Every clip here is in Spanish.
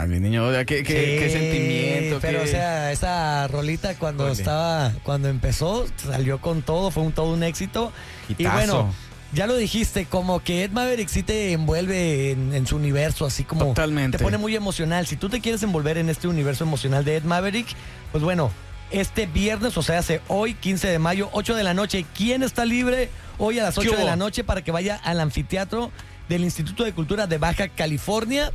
más, mi niño. O sea, qué sentimiento. Pero, o sea, esa rolita cuando empezó, salió con todo, fue todo un éxito. Hitazo. Y bueno, ya lo dijiste, como que Ed Maverick sí te envuelve en su universo, así como totalmente. Te pone muy emocional. Si tú te quieres envolver en este universo emocional de Ed Maverick, pues bueno, este viernes, o sea, hace hoy, 15 de mayo, 8 de la noche. ¿Quién está libre hoy a las 8 de la noche para que vaya al anfiteatro del Instituto de Cultura de Baja California?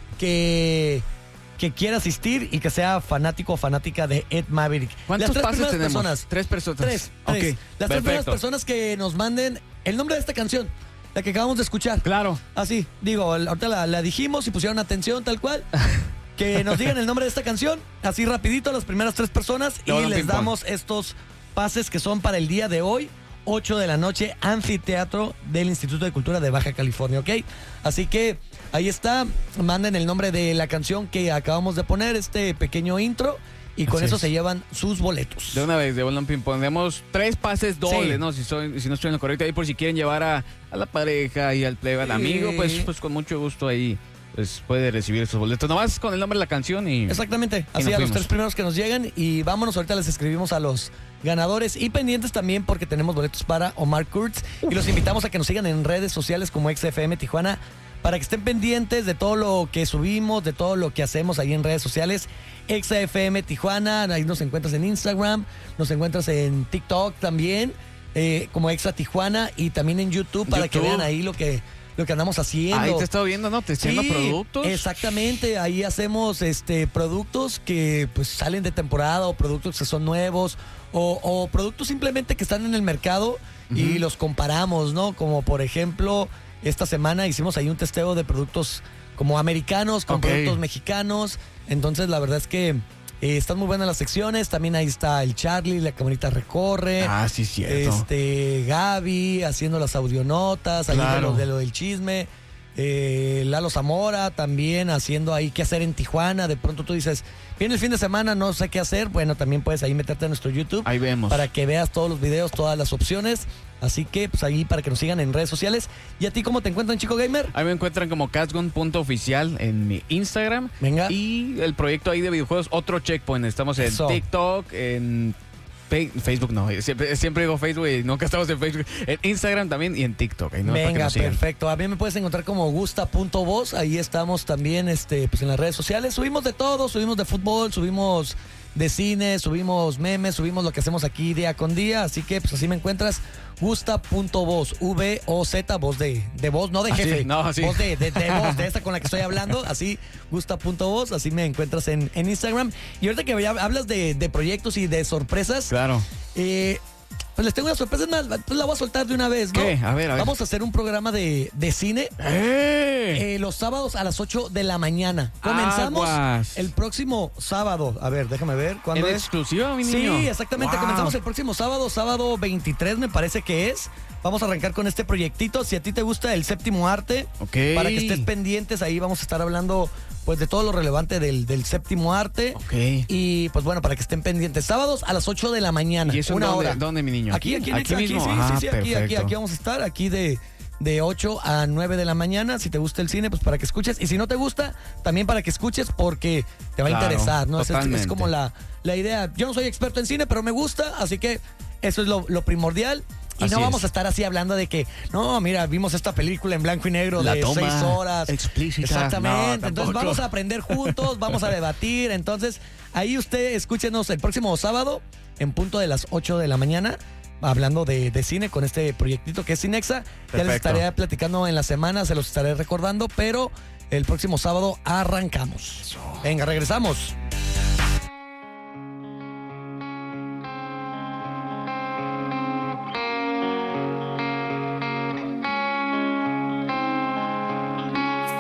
Que quiera asistir y que sea fanático o fanática de Ed Maverick. ¿Cuántos pases tenemos? Personas, tres personas. Tres. Okay, las tres primeras personas que nos manden el nombre de esta canción, la que acabamos de escuchar. Claro. Así, digo, ahorita la dijimos y pusieron atención tal cual. Que nos digan el nombre de esta canción, así rapidito, las primeras tres personas, y les damos estos pases que son para el día de hoy, 8 de la noche, anfiteatro del Instituto de Cultura de Baja California, ¿ok? Así que ahí está, manden el nombre de la canción que acabamos de poner, este pequeño intro, y con eso se llevan sus boletos. De una vez, de Bolón Ping Pong, tenemos 3 pases dobles, ¿no? Si no estoy en lo correcto, ahí por si quieren llevar a la pareja y al plebe, al amigo, pues con mucho gusto ahí. Pues puede recibir esos boletos, nomás con el nombre de la canción y... Exactamente, así a los 3 primeros que nos llegan y vámonos, ahorita les escribimos a los ganadores y pendientes también porque tenemos boletos para Omar Kurtz y los invitamos a que nos sigan en redes sociales como XFM Tijuana para que estén pendientes de todo lo que subimos, de todo lo que hacemos ahí en redes sociales. XFM Tijuana, ahí nos encuentras en Instagram, nos encuentras en TikTok también, como Exa Tijuana y también en YouTube para que vean ahí lo que andamos haciendo. Ahí te he estado viendo, ¿no? Testeando productos. Exactamente, ahí hacemos productos que pues salen de temporada o productos que son nuevos o productos simplemente que están en el mercado y los comparamos, ¿no? Como por ejemplo, esta semana hicimos ahí un testeo de productos como americanos con productos mexicanos. Entonces la verdad es que están muy buenas las secciones. También ahí está el Charlie, la camarita recorre. Ah, sí, cierto. Gaby haciendo las audionotas, ahí de lo del chisme. Lalo Zamora también haciendo ahí qué hacer en Tijuana. De pronto tú dices, viene el fin de semana, no sé qué hacer. Bueno, también puedes ahí meterte a nuestro YouTube. Ahí vemos. Para que veas todos los videos, todas las opciones. Así que, pues ahí para que nos sigan en redes sociales. ¿Y a ti cómo te encuentran, Chico Gamer? Ahí me encuentran como Casgon.oficial en mi Instagram. Venga. Y el proyecto ahí de videojuegos, otro checkpoint. Estamos en TikTok, en Facebook no, siempre digo Facebook y nunca estamos en Facebook. En Instagram también y en TikTok. Ahí no. Venga, perfecto. A mí me puedes encontrar como gusta.voz. Ahí estamos también pues en las redes sociales. Subimos de todo, subimos de fútbol, subimos de cine, subimos memes, subimos lo que hacemos aquí día con día. Así que pues así me encuentras, gusta.voz, V-O-Z, voz de voz, no de jefe. Voz de voz, de esta con la que estoy hablando. Así, gusta.voz, así me encuentras en Instagram. Y ahorita que hablas de proyectos y de sorpresas. Claro. Pues les tengo una sorpresa más, pues la voy a soltar de una vez, ¿no? ¿Qué? A ver. Vamos a hacer un programa de cine los sábados a las 8 de la mañana. Comenzamos el próximo sábado. A ver, déjame ver. ¿Cuándo es? ¿Exclusiva, mi niño? Sí, exactamente. Wow. Comenzamos el próximo sábado 23 me parece que es. Vamos a arrancar con este proyectito. Si a ti te gusta el séptimo arte, para que estés pendientes, ahí vamos a estar hablando pues de todo lo relevante del séptimo arte. Y pues bueno, para que estén pendientes. Sábados a las 8 de la mañana. ¿Y eso una dónde, hora? ¿Dónde, mi niño? Aquí mismo. Sí, aquí vamos a estar, aquí de 8 a 9 de la mañana. Si te gusta el cine, pues para que escuches. Y si no te gusta, también para que escuches porque te va a interesar, ¿no? Es como la idea. Yo no soy experto en cine, pero me gusta, así que eso es lo primordial. Y así no vamos a estar así hablando de que, no, mira, vimos esta película en blanco y negro de 6 horas. Explícita. Exactamente. No, entonces vamos a aprender juntos, vamos a debatir. Entonces, ahí usted escúchenos el próximo sábado en punto de las 8 de la mañana. Hablando de cine con este proyectito que es Cinexa. Ya les estaré platicando en la semana, se los estaré recordando, pero el próximo sábado arrancamos. Venga, regresamos.